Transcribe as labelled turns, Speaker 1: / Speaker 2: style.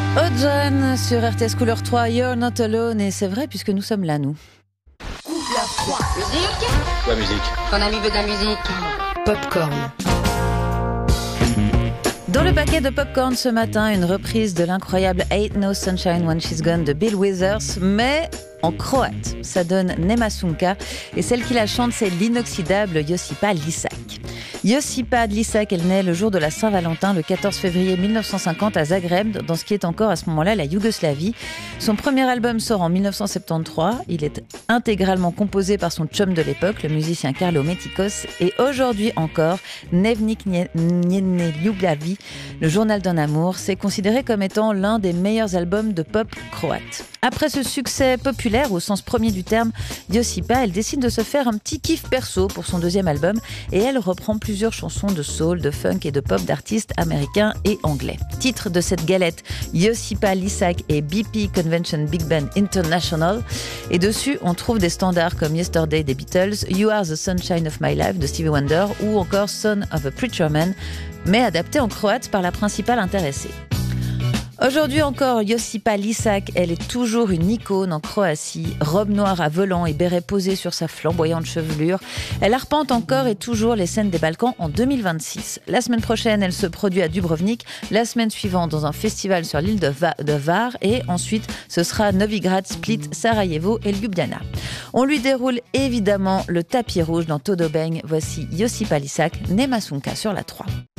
Speaker 1: Ojan sur RTS Couleur 3, You're Not Alone. Et c'est vrai puisque nous sommes là, nous.
Speaker 2: Couleur 3. Musique.
Speaker 3: La musique.
Speaker 2: Ton ami veut de la musique.
Speaker 4: Popcorn.
Speaker 1: Dans le paquet de Popcorn ce matin, une reprise de l'incroyable Ain't No Sunshine When She's Gone de Bill Withers, mais en croate. Ça donne Nema Sunca et celle qui la chante, c'est l'inoxydable Josipa Lisak. Josipa Lisak, elle naît le jour de la Saint-Valentin, le 14 février 1950 à Zagreb, dans ce qui est encore à ce moment-là la Yougoslavie. Son premier album sort en 1973. Il est intégralement composé par son chum de l'époque, le musicien Carlo Metikos. Et aujourd'hui encore, Dnevnik Njene Ljubavi, le journal d'un amour, c'est considéré comme étant l'un des meilleurs albums de pop croate. Après ce succès populaire au sens premier du terme, Josipa, elle décide de se faire un petit kiff perso pour son deuxième album et elle reprend plusieurs chansons de soul, de funk et de pop d'artistes américains et anglais. Titre de cette galette, Josipa Lisak et BP Convention Big Band International. Et dessus, on trouve des standards comme Yesterday des Beatles, You Are the Sunshine of My Life de Stevie Wonder ou encore Son of a Preacher Man, mais adapté en croate par la principale intéressée. Aujourd'hui encore, Josipa Lisak, elle est toujours une icône en Croatie, robe noire à volant et béret posé sur sa flamboyante chevelure. Elle arpente encore et toujours les scènes des Balkans en 2026. La semaine prochaine, elle se produit à Dubrovnik, la semaine suivante dans un festival sur l'île de Var et ensuite ce sera Novigrad, Split, Sarajevo et Ljubljana. On lui déroule évidemment le tapis rouge dans Todo Bang. Voici Josipa Lisak, Nema Sunca sur la 3.